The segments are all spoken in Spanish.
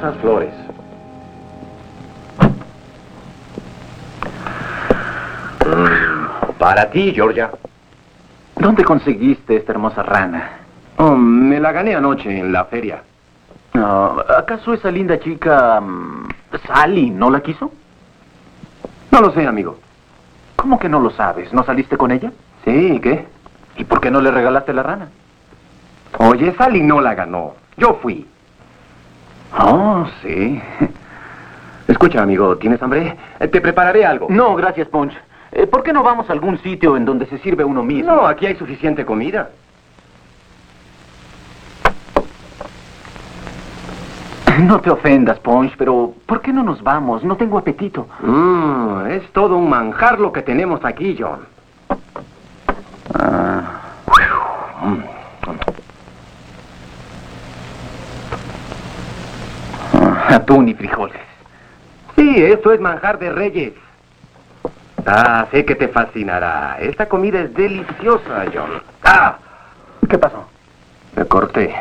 hermosas flores. Para ti, Georgia. ¿Dónde conseguiste esta hermosa rana? Oh, me la gané anoche en la feria. ¿Acaso esa linda chica, Sally, no la quiso? No lo sé, amigo. ¿Cómo que no lo sabes? ¿No saliste con ella? Sí, ¿y qué? ¿Y por qué no le regalaste la rana? Oye, Sally no la ganó. Yo fui. Oh, sí. Escucha, amigo, ¿tienes hambre? Te prepararé algo. No, gracias, Punch. ¿Por qué no vamos a algún sitio en donde se sirve uno mismo? No, aquí hay suficiente comida. No te ofendas, Punch, pero ¿por qué no nos vamos? No tengo apetito. Es todo un manjar lo que tenemos aquí, John. Atún y frijoles. Sí, esto es manjar de reyes. Sé que te fascinará. Esta comida es deliciosa, John. ¿Qué pasó? Me corté.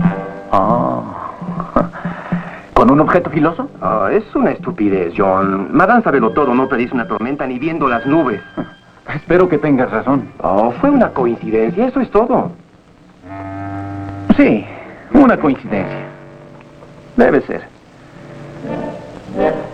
¿Con un objeto filoso? Es una estupidez, John. Madame Sabelo todo no predice una tormenta ni viendo las nubes. Espero que tengas razón. Fue una coincidencia, eso es todo. Sí, una coincidencia. Debe ser.